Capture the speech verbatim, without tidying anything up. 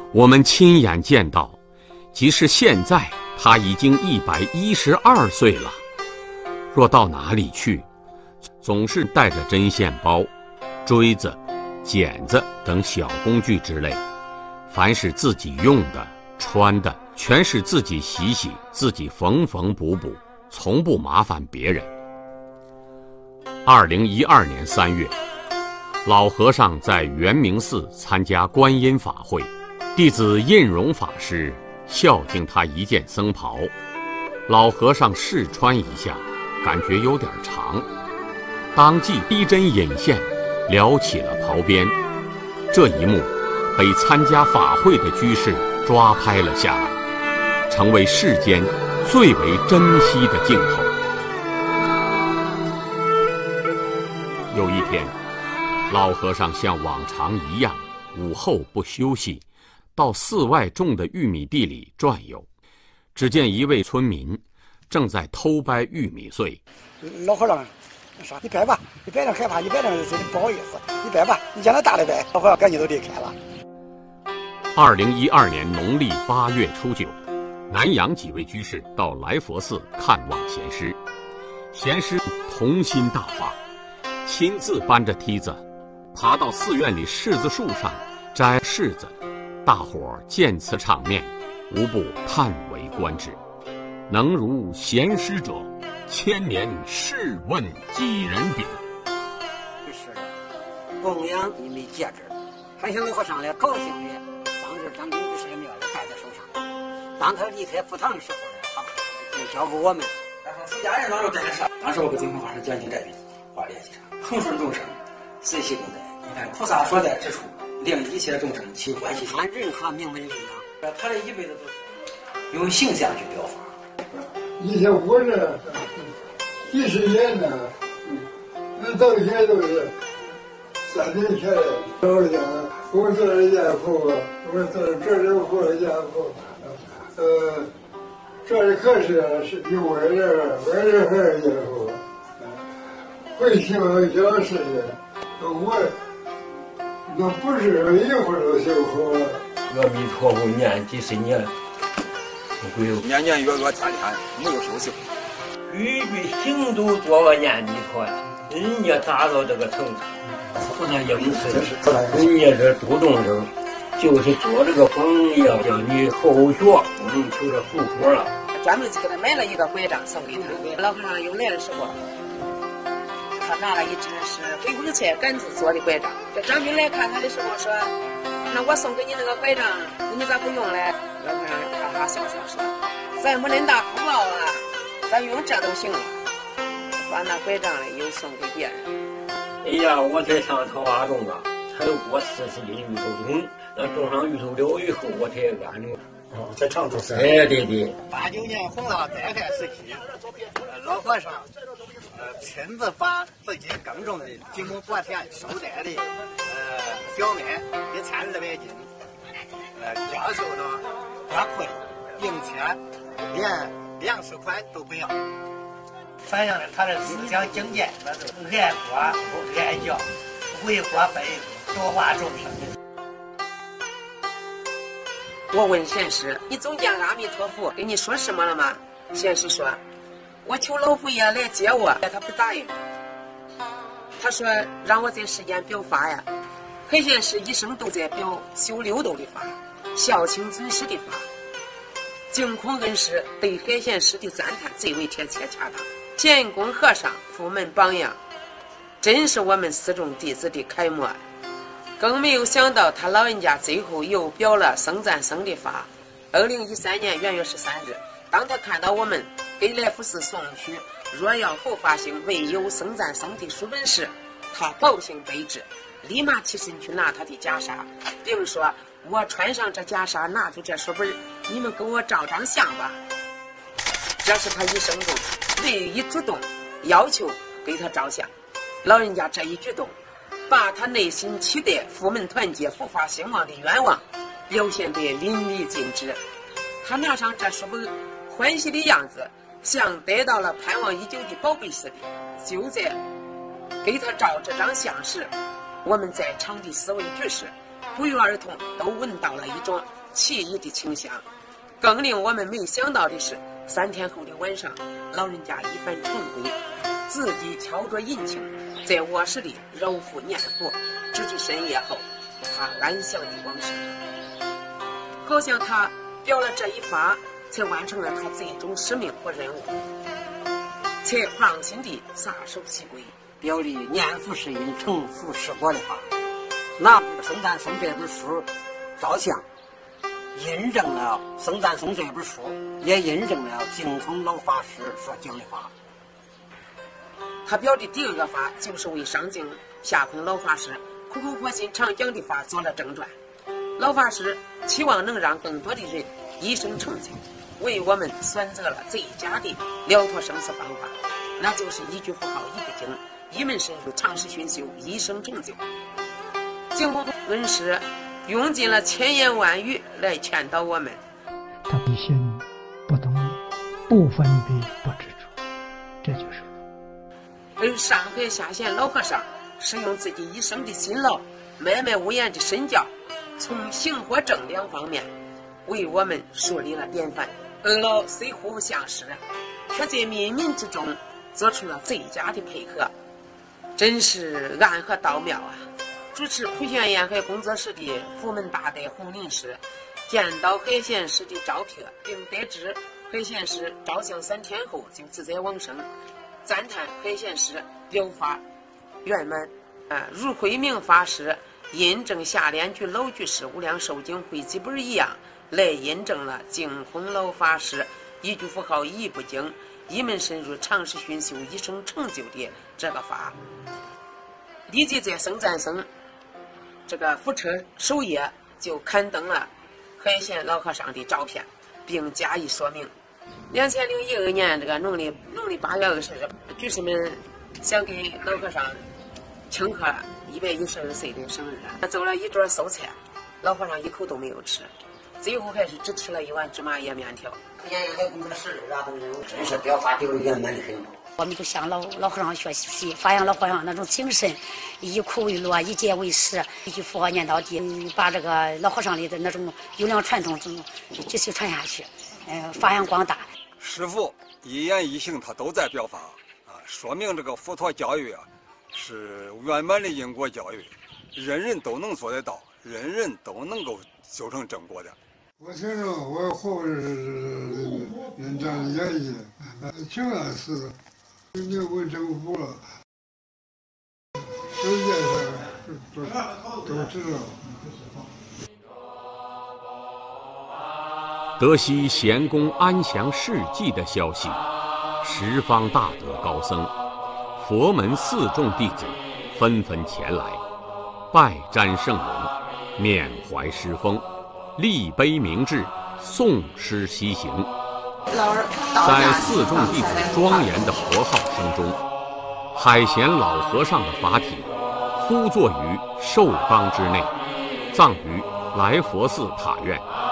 我们亲眼见到，即使现在他已经一百一十二岁了，若到哪里去，总是带着针线包、锥子、剪子等小工具之类，凡是自己用的、穿的，全是自己洗洗，自己缝缝补补，从不麻烦别人。二零一二年三月，老和尚在圆明寺参加观音法会，弟子印容法师孝敬他一件僧袍，老和尚试穿一下，感觉有点长，当即逼针引线，撩起了袍边。这一幕被参加法会的居士抓拍了下来，成为世间最为珍惜的镜头。有一天，老和尚像往常一样，午后不休息，到寺外种的玉米地里转悠。只见一位村民正在偷掰玉米穗。 老和尚说：“你掰吧，你掰着害怕，你掰着不好意思，你掰吧，你将来大的掰。”老和尚赶紧都离开了。 二零一二年农历八月初九，南阳几位居士到来佛寺看望贤师，贤师童心大发，亲自搬着梯子爬到寺院里柿子树上摘柿子。大伙儿见此场面，无不叹为观止。能如贤师者，千年试问几人比？ 是的，供养一枚戒指，还向老和尚来高兴的，当着张明居士的面来戴在手上。当他离开佛堂的时候呢，他就交给我们。 然后出家人当时跟他说，当时我跟净空法师讲经这句话联系上，恒顺众生，随喜共在。你看菩萨所在之处，令一切众生起欢喜心。 他任何名门力量， 他这一辈子都是用形象去表法。 以前活着几十年了，那到现在都是三年前老家，我做了家父，我做了这里活了家父，呃，这里可是是有我这我这还是家父，会希望小事情，我那不是一会儿就修好了。 阿弥陀佛，念几十年。 年年月月天天没有休息， 句句行都做个念弥陀呀，人家达到这个程度，不能应试，人家这主动生，就是做这个榜样，叫你后学不能求着富果了。 专门就给他买了一个拐杖送给他。老和尚又来的时候，他拿了一只是黑公菜杆子做的拐杖。这张兵来看他的时候说：“那我送给你那个拐杖，你咋不用嘞？”老和尚哈哈笑笑说：“咱没恁大福报啊，咱用这都行了。”把那拐杖嘞又送给别人。 哎呀，我才上桃花种啊，才过四十斤芋头种，那种上芋头了以后，我才安住。 哦，在常州山。 哎，对对。 八九年洪涝灾害时期，老和尚呃亲自把自己耕种的几亩薄田收摘的呃小麦一千二百斤，呃教授到花困、硬切，连粮食款都不要，反映了他的思想境界，那是爱国不爱教，为国分多化众生。 我问贤师：“你总见阿弥陀佛跟你说什么了吗？”贤师说：“我求老佛爷来接我，他不答应。他说让我在世间表法呀。黑贤师一生都在表修六度的法，孝亲尊师的法。净空恩师对海贤师的赞叹最为贴切恰当。建功和尚佛门榜样，真是我们寺众弟子的楷模。更没有想到他老人家最后又表了僧赞僧的法。二零一三年元月十三日，当他看到我们给来福寺送去若要后发行唯有僧赞僧的书本时，他高兴悲之，立马起身去拿他的袈裟，并说：“我穿上这袈裟，拿出这书本，你们给我照张相吧。”这是他一生中唯一主动要求给他照相。老人家这一举动，把他内心期待佛门团结、佛法兴旺的愿望表现得淋漓尽致。他拿上这书本，欢喜的样子像得到了盼望已久的宝贝似的。就在给他照这张相时，我们在场的四位居士不约而同都闻到了一种奇异的清香。更令我们没想到的是，三天后的晚上，老人家一番晨归，自己挑着银磬，在卧室里揉腹念佛，直至深夜后，他安详地往生。好像他表了这一发，才完成了他最终使命和任务，才放心地撒手西归。 表里念佛是因，成佛是果的话，拿僧赞颂这本书照相，印证了僧赞颂这本书，也印证了净空老法师所讲的话。 他表的第二个法，就是为上净下空老法师苦口婆心常讲的法做了正传。老法师期望能让更多的人一生成就，为我们选择了最佳的了脱生死方法，那就是一句佛号一不精，一门深入，长时熏修，一生成就。净空恩师用尽了千言万语来劝导我们。 他必心不动，不分别，不执着，这就是佛。 而上海下县老和尚是用自己一生的辛劳，脉脉无言的身教，从行和正两方面为我们树立了典范。二老虽互不相识，却在冥冥之中做出了最佳的配合，真是暗合道妙啊！主持普贤沿海工作室的福门大德洪林师见到海贤师的照片，并得知海贤师照相三天后就自在往生，赞叹海贤师表法圆满。啊，如慧明法师印证下联句老居士无量寿经汇集本一样，来印证了净空老法师一句佛号一不精，一门深入，长时熏修，一生成就的这个法。立即在僧赞僧这个福车首页就刊登了海贤老和尚的照片，并加以说明。两千零一二年这个农历农历八月二十日，居士们想给老和尚庆贺一百一十二岁的生日，做了一桌素菜，老和尚一口都没有吃，最后还是只吃了一碗芝麻叶面条。 沿海工作室的等人，真是表法表圆满的很。 我们都向老老和尚学习，发扬老和尚那种精神，以苦为乐，以戒为师，一句佛号念到底，把这个老和尚里的那种优良传统继续传下去，呃，发扬光大。 师父一言一行他都在表法啊，说明这个佛陀教育啊是圆满的因果教育，人人都能做得到，人人都能够修成正果的。 我听说我后是人这样演绎，挺安似的。你问政府了，世界上都都知道。 得悉贤公安详事迹的消息，十方大德高僧、佛门四众弟子纷纷前来，拜瞻圣容，缅怀师风，立碑铭志，诵诗西行。在四众弟子庄严的佛号声中，海贤老和尚的法体敷坐于寿冈之内，葬于来佛寺塔院。